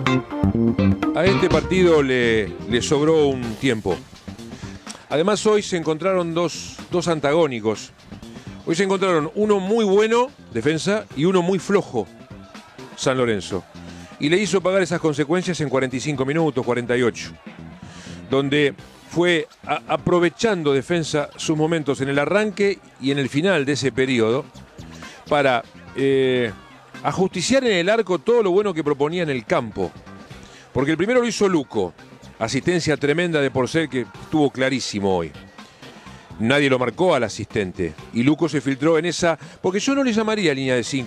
A este partido le sobró un tiempo. Además, hoy se encontraron dos antagónicos. Hoy se encontraron uno muy bueno, Defensa, y uno muy flojo, San Lorenzo. Y le hizo pagar esas consecuencias en 45 minutos, 48. Donde fue aprovechando Defensa sus momentos en el arranque y en el final de ese periodo para ajusticiar en el arco todo lo bueno que proponía en el campo. Porque el primero lo hizo Luco, asistencia tremenda de Porcel que estuvo clarísimo hoy. Nadie lo marcó al asistente y Luco se filtró en esa, porque yo no le llamaría línea de 5.